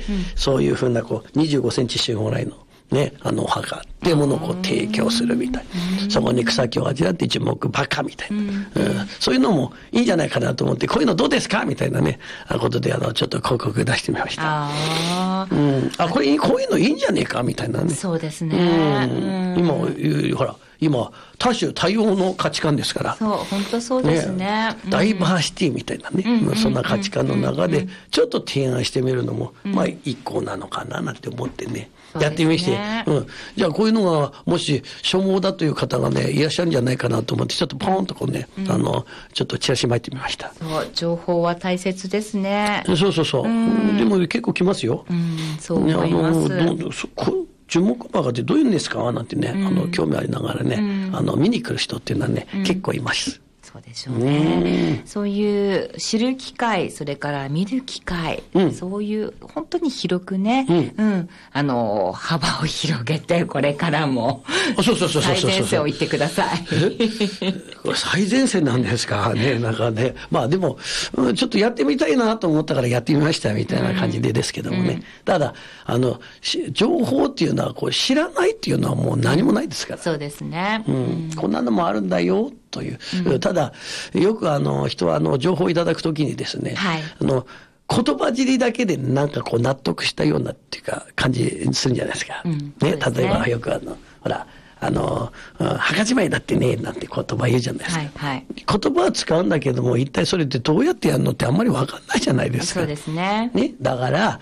そういうふうな25センチ四方ぐらいのね、お墓っていうものを提供するみたいな。そこに草木を味わって樹木バカみたいな、そういうのもいいんじゃないかなと思って、こういうのどうですかみたいなね、ことでちょっと広告出してみました。こういうのいいんじゃねえかみたいなね。 そうですね。 今、多種多様の価値観ですから。 そう、本当そうですね。 ダイバーシティみたいなね、そんな価値観の中で、ちょっと提案してみるのも、一個なのかななんて思ってね。やってみして、じゃあこういうのがもし所望だという方がねいらっしゃるんじゃないかなと思って、ちょっとポーンとね、ちょっとチラシ巻いてみました。 そう、情報は大切ですね。 そう。でも結構来ますよ。 そう思います。 樹木バカってどういうんですかなんてね、興味ありながらね、見に来る人っていうのはね、結構います。 そうでしょうね。そういう知る機会、それから見る機会、そういう本当に広くね、幅を広げてこれからも最前線を行ってください。 これ最前線なんですかね、なんかね。でもちょっとやってみたいなと思ったからやってみましたみたいな感じでですけどもね。ただ情報っていうのは知らないっていうのはもう何もないですから。 そうですね。 こんなのもあるんだよという。ただよく人は情報をいただくときにですね、言葉尻だけでなんか納得したようなっていうか感じするんじゃないですか。例えばよくほら墓じまいだってねなんて言葉言うじゃないですか。言葉は使うんだけども、一体それってどうやってやるのってあんまり分かんないじゃないですか。 そうですね。 だから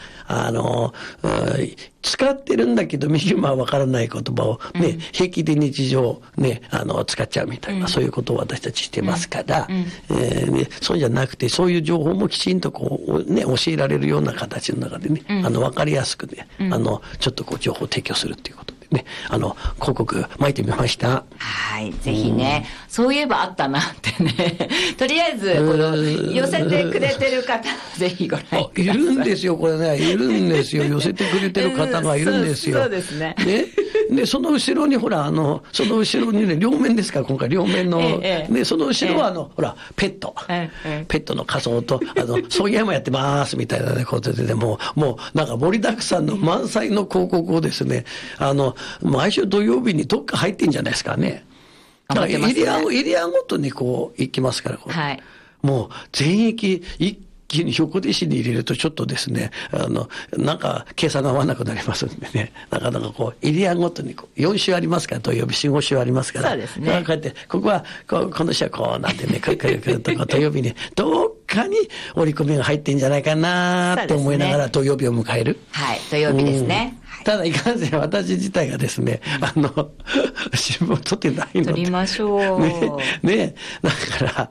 使ってるんだけど右は分からない言葉をね、平気で日常ね使っちゃうみたいな、そういうことを私たちしてますから、そうじゃなくて、そういう情報もきちんと教えられるような形の中でね、分かりやすくね、ちょっと情報を提供するっていうことでね、広告巻いてみました。 はい、ぜひね、そういえばあったなってね、とりあえず寄せてくれてる方ぜひご覧ください。 いるんですよ、これね、いるんですよ、寄せてくれてる方がいるんですよ。 そうですね。 でその後ろにその後ろにね、両面ですから、今回両面の、その後ろはペットの仮装とそういう山やってますみたいなことでね、もうなんか盛りだくさんの満載の広告をですね、毎週土曜日にどっか入ってんじゃないですかね。だからエリアごとに行きますから、もう全域一気に横手市に入れるとちょっとですね、なんか計算が合わなくなりますんでね、なかなかエリアごとに4週ありますから、土曜日4、5週ありますから、 そうですね。 こうやってここはこの週はこうなんてね、くるくると土曜日にどっかに織り込みが入ってんじゃないかなと思いながら土曜日を迎える。 はい、土曜日ですね。 ただいかんせん私自体がですね、新聞取ってないので。 取りましょう。 ね、だから、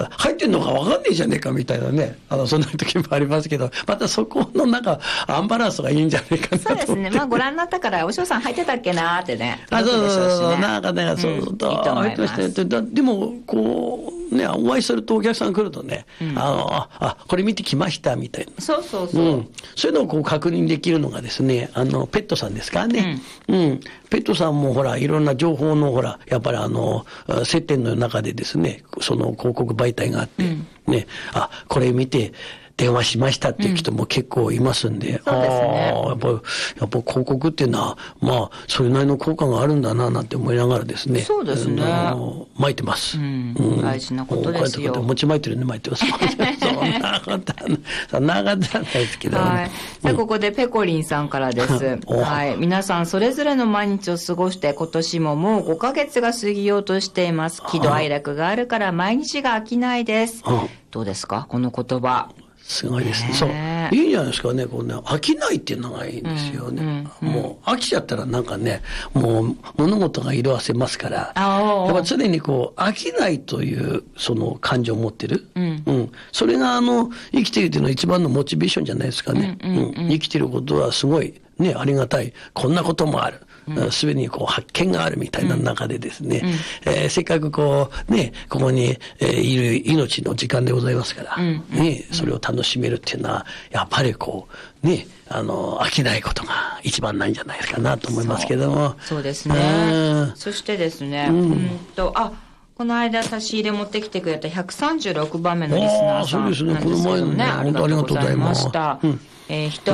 入ってんのか分かんねえじゃねえかみたいなね、そんな時もありますけど、またそこのアンバランスがいいんじゃないかなと。 そうですね。ご覧になったから、お嬢さん入ってたっけなーってね。 そう、なんかね、そう、入ってましたね。でも、お会いするとお客さん来るとね、これ見てきましたみたいな。 そう。 そういうのを確認できるのがですね、ペットさんですからね。ペットさんもいろんな情報のやっぱり接点の中でですね、その広告媒体があって、ね、これ見て、電話しましたっていう人も結構いますんで、 そうですね。 やっぱ広告っていうのは、それなりの効果があるんだな、なんて思いながらですね。 そうですね。 巻いてます。 大事なことですよ。 持ち巻いてるんで巻いてます。そんなことはないですけどね。 さあ、ここでペコリンさんからです。皆さんそれぞれの毎日を過ごして、今年ももう5ヶ月が過ぎようとしています。喜怒哀楽があるから毎日が飽きないです。どうですか、この言葉。 すごいですね。そう。いいんじゃないですかね。飽きないっていうのがいいんですよね。もう飽きちゃったらなんかね、もう物事が色あせますから、やっぱ常に飽きないというその感情を持ってる。それが生きているというのは一番のモチベーションじゃないですかね。生きていることはすごいね、ありがたい。こんなこともある。すべてに発見があるみたいな中でですね、せっかくここにいる命の時間でございますから、それを楽しめるっていうのは、やっぱり飽きないことが一番ないんじゃないかなと思いますけども。 そうですね。そしてですね、この間差し入れ持ってきてくれた136番目のリスナーさんなんですけどね、ありがとうございました。